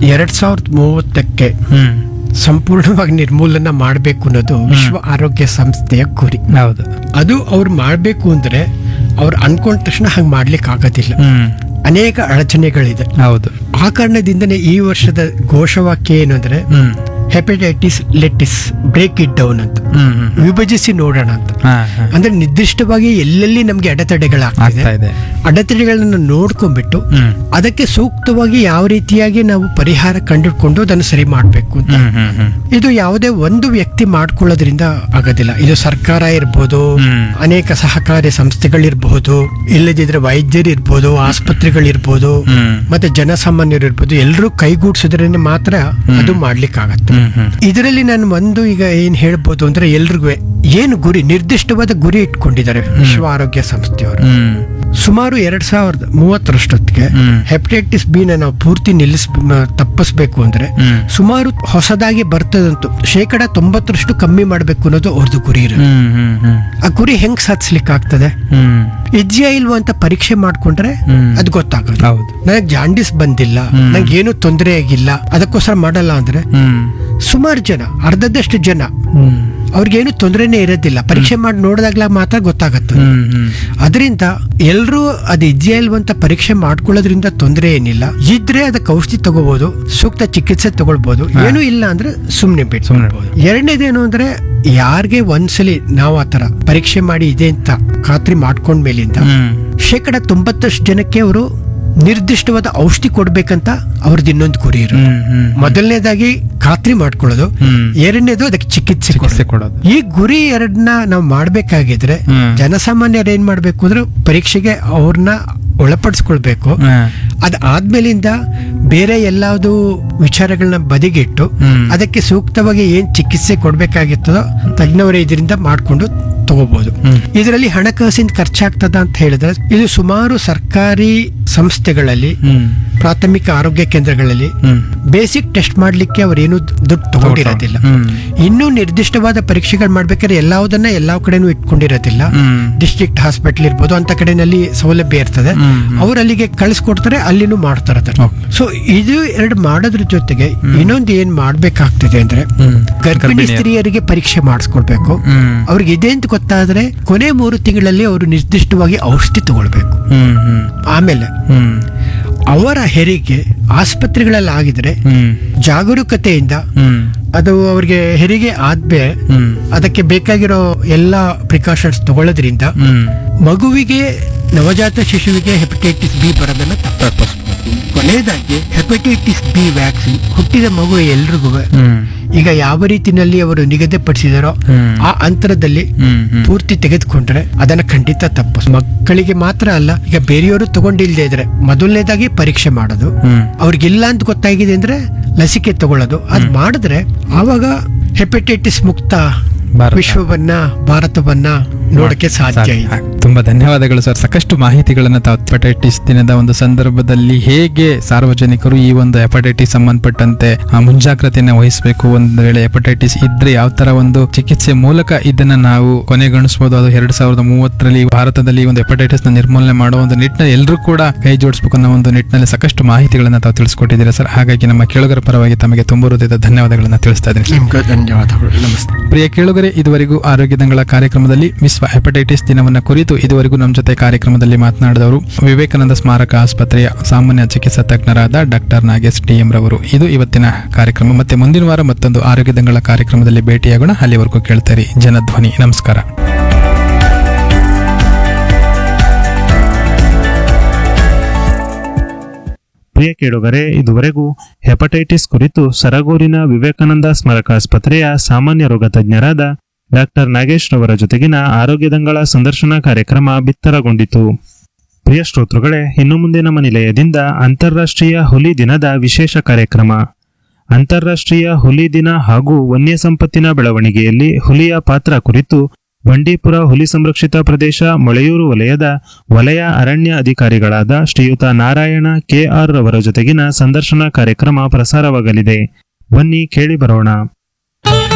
2030ಕ್ಕೆ ಸಂಪೂರ್ಣವಾಗಿ ನಿರ್ಮೂಲನ ಮಾಡಬೇಕು ಅನ್ನೋದು ವಿಶ್ವ ಆರೋಗ್ಯ ಸಂಸ್ಥೆಯ ಗುರಿ. ಹೌದು. ಅದು ಅವ್ರು ಮಾಡಬೇಕು ಅಂದ್ರೆ ಅವ್ರು ಅನ್ಕೊಂಡ ತಕ್ಷಣ ಹಾಗೆ ಮಾಡ್ಲಿಕ್ಕೆ ಆಗೋದಿಲ್ಲ. ಅನೇಕ ಅಡಚಣೆಗಳಿದೆ. ಹೌದು. ಆ ಕಾರಣದಿಂದನೇ ಈ ವರ್ಷದ ಘೋಷವಾಕ್ಯ ಏನು ಅಂದ್ರೆ hepatitis lettuce break it down ಅಂತ, ವಿಭಜಿಸಿ ನೋಡೋಣ ಅಂತ. ಅಂದ್ರೆ ನಿರ್ದಿಷ್ಟವಾಗಿ ಎಲ್ಲೆಲ್ಲಿ ನಮ್ಗೆ ಅಡೆತಡೆಗಳಾಗ್ತಿದೆ, ಅಡೆತಡೆಗಳನ್ನ ನೋಡ್ಕೊಂಡ್ಬಿಟ್ಟು ಅದಕ್ಕೆ ಸೂಕ್ತವಾಗಿ ಯಾವ ರೀತಿಯಾಗಿ ನಾವು ಪರಿಹಾರ ಕಂಡುಕೊಂಡು ಅದನ್ನು ಸರಿ ಮಾಡಬೇಕು ಅಂತ. ಇದು ಯಾವುದೇ ಒಂದು ವ್ಯಕ್ತಿ ಮಾಡ್ಕೊಳ್ಳೋದ್ರಿಂದ ಆಗೋದಿಲ್ಲ. ಇದು ಸರ್ಕಾರ ಇರ್ಬೋದು, ಅನೇಕ ಸಹಕಾರಿ ಸಂಸ್ಥೆಗಳಿರ್ಬಹುದು, ಇಲ್ಲದಿದ್ರೆ ವೈದ್ಯರಿರ್ಬೋದು, ಆಸ್ಪತ್ರೆಗಳಿರ್ಬೋದು, ಮತ್ತೆ ಜನಸಾಮಾನ್ಯರು ಇರ್ಬೋದು, ಎಲ್ಲರೂ ಕೈಗೂಡಿಸಿದ್ರೆ ಮಾತ್ರ ಅದು ಮಾಡ್ಲಿಕ್ಕೆ ಆಗತ್ತೆ. ಇದರಲ್ಲಿ ನಾನು ಒಂದು ಈಗ ಏನ್ ಹೇಳ್ಬೋದು ಅಂದ್ರೆ ಎಲ್ರಿಗೂ ಏನು ಗುರಿ, ನಿರ್ದಿಷ್ಟವಾದ ಗುರಿ ಇಟ್ಕೊಂಡಿದ್ದಾರೆ ವಿಶ್ವ ಆರೋಗ್ಯ ಸಂಸ್ಥೆಯವರು. ಸುಮಾರು 2030 ಹೆಪಟೈಟಿಸ್ ಬಿ ನಾವು ಪೂರ್ತಿ ತಪ್ಪಿಸ್ಬೇಕು ಅಂದ್ರೆ ಸುಮಾರು ಹೊಸದಾಗಿ ಬರ್ತದಂತೂ 90% ಕಮ್ಮಿ ಮಾಡ್ಬೇಕು ಅನ್ನೋದು ಅವ್ರದ್ದು ಗುರಿ ಇರುತ್ತೆ. ಆ ಗುರಿ ಹೆಂಗ್ ಸಾಧಿಸ್ಲಿಕ್ಕೆ ಆಗ್ತದೆ? ಇದ್ಯಾ ಇಲ್ವಾ ಅಂತ ಪರೀಕ್ಷೆ ಮಾಡ್ಕೊಂಡ್ರೆ ಅದು ಗೊತ್ತಾಗೋದು. ನನಗೆ ಜಾಂಡಿಸ್ ಬಂದಿಲ್ಲ, ನಂಗೆ ಏನು ತೊಂದರೆ ಆಗಿಲ್ಲ, ಅದಕ್ಕೋಸ್ಕರ ಮಾಡಲ್ಲ ಅಂದ್ರೆ ಸುಮಾರು ಜನ, ಅರ್ಧದಷ್ಟು ಜನ ಅವ್ರಿಗೇನು ತೊಂದರೆನೇ ಇರೋದಿಲ್ಲ, ಪರೀಕ್ಷೆ ಮಾಡಿ ನೋಡಿದಾಗ್ಲ ಮಾತ್ರ ಗೊತ್ತಾಗತ್ತೆ. ಅದರಿಂದ ಎಲ್ರೂ ಅದು ಇದ್ಯಾ ಇಲ್ವಂತ ಪರೀಕ್ಷೆ ಮಾಡ್ಕೊಳ್ಳೋದ್ರಿಂದ ತೊಂದರೆ ಏನಿಲ್ಲ. ಇದ್ರೆ ಅದಕ್ಕೆ ಔಷಧಿ ತಗೋಬಹುದು, ಸೂಕ್ತ ಚಿಕಿತ್ಸೆ ತಗೊಳ್ಬಹುದು, ಏನು ಇಲ್ಲ ಅಂದ್ರೆ ಸುಮ್ನೆ ಬಿಡ್ಬೋದು. ಎರಡನೇದೇನು ಅಂದ್ರೆ ಯಾರಿಗೆ ಒಂದ್ಸಲಿ ನಾವು ಆತರ ಪರೀಕ್ಷೆ ಮಾಡಿ ಇದೆ ಅಂತ ಖಾತ್ರಿ ಮಾಡ್ಕೊಂಡ್ಮೇಲಿಂದ 90% ಜನಕ್ಕೆ ಅವರು ನಿರ್ದಿಷ್ಟವಾದ ಔಷಧಿ ಕೊಡ್ಬೇಕಂತ ಅವ್ರದ್ದು ಇನ್ನೊಂದು ಗುರಿ ಇರುತ್ತೆ. ಮೊದಲನೇದಾಗಿ ಖಾತ್ರಿ ಮಾಡ್ಕೊಳ್ಳೋದು, ಎರಡನೇದು ಅದಕ್ಕೆ ಚಿಕಿತ್ಸೆ ಕೊಡೋದು. ಈ ಗುರಿ ಎರಡನ್ನ ನಾವು ಮಾಡ್ಬೇಕಾಗಿದ್ರೆ ಜನಸಾಮಾನ್ಯರು ಏನ್ ಮಾಡ್ಬೇಕು ಅಂದ್ರೆ ಪರೀಕ್ಷೆಗೆ ಅವ್ರನ್ನ ಒಳಪಡಿಸ್ಕೊಳ್ಬೇಕು. ಅದಾದ್ಮೇಲಿಂದ ಬೇರೆ ಎಲ್ಲಾವುದು ವಿಚಾರಗಳನ್ನ ಬದಿಗಿಟ್ಟು ಅದಕ್ಕೆ ಸೂಕ್ತವಾಗಿ ಏನ್ ಚಿಕಿತ್ಸೆ ಕೊಡ್ಬೇಕಾಗಿರ್ತದೋ ತಜ್ಞವರೇ ಇದರಿಂದ ಮಾಡ್ಕೊಂಡು ತಗೋಬಹುದು. ಇದರಲ್ಲಿ ಹಣಕಾಸಿನ ಖರ್ಚಾಗ್ತದ ಅಂತ ಹೇಳಿದ್ರೆ ಇದು ಸುಮಾರು ಸರ್ಕಾರಿ ಸಂಸ್ಥೆಗಳಲ್ಲಿ, ಪ್ರಾಥಮಿಕ ಆರೋಗ್ಯ ಕೇಂದ್ರಗಳಲ್ಲಿ ಬೇಸಿಕ್ ಟೆಸ್ಟ್ ಮಾಡ್ಲಿಕ್ಕೆ ಅವರೇನು ದುಡ್ಡು ತಗೊಂಡಿರೋದಿಲ್ಲ. ಇನ್ನೂ ನಿರ್ದಿಷ್ಟವಾದ ಪರೀಕ್ಷೆಗಳು ಮಾಡ್ಬೇಕಾದ್ರೆ ಎಲ್ಲಾವುದನ್ನ ಎಲ್ಲಾ ಕಡೆನೂ ಇಟ್ಕೊಂಡಿರೋದಿಲ್ಲ. ಡಿಸ್ಟ್ರಿಕ್ಟ್ ಹಾಸ್ಪಿಟಲ್ ಇರ್ಬೋದು, ಅಂತ ಕಡೆನಲ್ಲಿ ಸೌಲಭ್ಯ ಇರ್ತದೆ, ಅವ್ರು ಅಲ್ಲಿಗೆ ಕಳಿಸ್ಕೊಡ್ತಾರೆ, ಅಲ್ಲಿನೂ ಮಾಡ್ತಾರೆ. ಸೊ ಇದು ಎರಡು ಮಾಡೋದ್ರ ಜೊತೆಗೆ ಇನ್ನೊಂದು ಏನ್ ಮಾಡ್ಬೇಕಾಗ್ತದೆ ಅಂದ್ರೆ ಗರ್ಭಿಣಿ ಸ್ತ್ರೀಯರಿಗೆ ಪರೀಕ್ಷೆ ಮಾಡಿಸ್ಕೊಳ್ಬೇಕು. ಅವ್ರಿಗೆ ಇದೆ ಅಂತ ಗೊತ್ತಾದ್ರೆ ಕೊನೆ 3 ತಿಂಗಳಲ್ಲಿ ಅವರು ನಿರ್ದಿಷ್ಟವಾಗಿ ಔಷಧಿ ತಗೊಳ್ಬೇಕು. ಆಮೇಲೆ ಅವರ ಹೆರಿಗೆ ಆಸ್ಪತ್ರೆಗಳಲ್ಲಿ ಆಗಿದ್ರೆ ಜಾಗರೂಕತೆಯಿಂದ ಅದು ಅವ್ರಿಗೆ ಹೆರಿಗೆ ಆದ್ಮೇಲೆ ಅದಕ್ಕೆ ಬೇಕಾಗಿರೋ ಎಲ್ಲಾ ಪ್ರಿಕಾಷನ್ಸ್ ತಗೊಳ್ಳೋದ್ರಿಂದ ಮಗುವಿಗೆ, ನವಜಾತ ಶಿಶುವಿಗೆ ಹೆಪಟೈಟಿಸ್ ಬಿ ಬರೋದನ್ನ ತಪ್ಪಿಸಬಹುದು. ಕೊನೆಯದಾಗಿ ಹೆಪಟೈಟಿಸ್ ಬಿ ವ್ಯಾಕ್ಸಿನ್ ಹುಟ್ಟಿದ ಮಗು ಎಲ್ರಿಗೂ ಈಗ ಯಾವ ರೀತಿನಲ್ಲಿ ಅವರು ನಿಗದಿಪಡಿಸಿದಾರೋ ಆ ಅಂತರದಲ್ಲಿ ಪೂರ್ತಿ ತೆಗೆದುಕೊಂಡ್ರೆ ಅದನ್ನ ಖಂಡಿತ ತಪ್ಪಿಸ್. ಮಕ್ಕಳಿಗೆ ಮಾತ್ರ ಅಲ್ಲ, ಈಗ ಬೇರೆಯವರು ತಗೊಂಡಿಲ್ದೇ ಇದ್ರೆ ಮೊದಲನೇದಾಗಿ ಪರೀಕ್ಷೆ ಮಾಡೋದು, ಅವ್ರಿಗಿಲ್ಲ ಅಂತ ಗೊತ್ತಾಗಿದೆ ಅಂದ್ರೆ ಲಸಿಕೆ ತಗೊಳ್ಳೋದು. ಅದ್ ಮಾಡಿದ್ರೆ ಆವಾಗ ಹೆಪಟೈಟಿಸ್ ಮುಕ್ತ ವಿಶ್ವವನ್ನ, ಭಾರತವನ್ನ ನೋಡಕ್ಕೆ ಸಾಧ್ಯ ಇದೆ. ತುಂಬಾ ಧನ್ಯವಾದಗಳು ಸರ್. ಸಾಕಷ್ಟು ಮಾಹಿತಿಗಳನ್ನ ತಾವು ಹೆಪಟೈಟಿಸ್ ದಿನದ ಒಂದು ಸಂದರ್ಭದಲ್ಲಿ ಹೇಗೆ ಸಾರ್ವಜನಿಕರು ಈ ಒಂದು ಹೆಪಟೈಟಿಸ್ ಸಂಬಂಧಪಟ್ಟಂತೆ ಮುಂಜಾಗ್ರತೆಯನ್ನು ವಹಿಸಬೇಕು, ಒಂದು ವೇಳೆ ಹೆಪಟೈಟಿಸ್ ಇದ್ರೆ ಯಾವ ತರ ಒಂದು ಚಿಕಿತ್ಸೆ ಮೂಲಕ ಇದನ್ನ ನಾವು ಕೊನೆಗೊಳಿಸಬಹುದು, ಅದು 2030ರಲ್ಲಿ ಭಾರತದಲ್ಲಿ ಒಂದು ಹೆಪಟೈಟಿಸ್ ನ ನಿರ್ಮೂಲನೆ ಮಾಡುವ ಒಂದು ನಿಟ್ಟಿನಲ್ಲಿ ಎಲ್ಲರೂ ಕೂಡ ಕೈ ಜೋಡಿಸಬೇಕು ಅನ್ನೋ ಒಂದು ನಿಟ್ಟಿನಲ್ಲಿ ಸಾಕಷ್ಟು ಮಾಹಿತಿಗಳನ್ನ ತಾವು ತಿಳಿಸ್ಕೊಟ್ಟಿದ್ದೀರಾ ಸರ್. ಹಾಗಾಗಿ ನಮ್ಮ ಕೇಳುಗರ ಪರವಾಗಿ ತಮಗೆ ತುಂಬ ಹೃದಯದ ಧನ್ಯವಾದಗಳನ್ನ ತಿಳಿಸ್ತಾ ಇದ್ದೀನಿ. ಧನ್ಯವಾದಗಳು. ನಮಸ್ತೆ. ಪ್ರಿಯ ಕೇಳುಗರೆ, ಇದುವರೆಗೂ ಆರೋಗ್ಯದಂಗಳ ಕಾರ್ಯಕ್ರಮದಲ್ಲಿ ವಿಶ್ವ ಹೆಪಟೈಟಿಸ್ ದಿನವನ್ನು ಕುರಿತು ಇದುವರೆಗೂ ನಮ್ಮ ಜೊತೆ ಕಾರ್ಯಕ್ರಮದಲ್ಲಿ ಮಾತನಾಡಿದವರು ವಿವೇಕಾನಂದ ಸ್ಮಾರಕ ಆಸ್ಪತ್ರೆಯ ಸಾಮಾನ್ಯ ಚಿಕಿತ್ಸಾ ತಜ್ಞರಾದ ಡಾಕ್ಟರ್ ನಾಗೇಶ್ ಟಿ.ಎಂ. ರವರು. ಇದು ಇವತ್ತಿನ ಕಾರ್ಯಕ್ರಮ. ಮತ್ತೆ ಮುಂದಿನ ವಾರ ಮತ್ತೊಂದು ಆರೋಗ್ಯದಂಗಳ ಕಾರ್ಯಕ್ರಮದಲ್ಲಿ ಭೇಟಿಯಾಗೋಣ. ಅಲ್ಲಿವರೆಗೂ ಕೇಳ್ತಾರೆ ಜನಧ್ವನಿ. ನಮಸ್ಕಾರ. ಪ್ರಿಯ ಕೇಳುಗರೆ, ಇದುವರೆಗೂ ಹೆಪಟೈಟಿಸ್ ಕುರಿತು ಸರಗೂರಿನ ವಿವೇಕಾನಂದ ಸ್ಮಾರಕ ಆಸ್ಪತ್ರೆಯ ಸಾಮಾನ್ಯ ರೋಗ ತಜ್ಞರಾದ ಡಾಕ್ಟರ್ ನಾಗೇಶ್ ರವರ ಜೊತೆಗಿನ ಆರೋಗ್ಯದಂಗಳ ಸಂದರ್ಶನ ಕಾರ್ಯಕ್ರಮ ಬಿತ್ತರಗೊಂಡಿತು. ಪ್ರಿಯ ಶ್ರೋತೃಗಳೇ, ಇನ್ನು ಮುಂದೆ ನಮ್ಮ ನಿಲಯದಿಂದ ಅಂತಾರಾಷ್ಟ್ರೀಯ ಹುಲಿ ದಿನದ ವಿಶೇಷ ಕಾರ್ಯಕ್ರಮ. ಅಂತಾರಾಷ್ಟ್ರೀಯ ಹುಲಿ ದಿನ ಹಾಗೂ ವನ್ಯ ಸಂಪತ್ತಿನ ಬೆಳವಣಿಗೆಯಲ್ಲಿ ಹುಲಿಯ ಪಾತ್ರ ಕುರಿತು ಬಂಡೀಪುರ ಹುಲಿ ಸಂರಕ್ಷಿತ ಪ್ರದೇಶ ಮೊಳೆಯೂರು ವಲಯದ ವಲಯ ಅರಣ್ಯ ಅಧಿಕಾರಿಗಳಾದ ಶ್ರೀಯುತ ನಾರಾಯಣ ಕೆ.ಆರ್. ರವರ ಜೊತೆಗಿನ ಸಂದರ್ಶನ ಕಾರ್ಯಕ್ರಮ ಪ್ರಸಾರವಾಗಲಿದೆ. ಬನ್ನಿ ಕೇಳಿ ಬರೋಣ.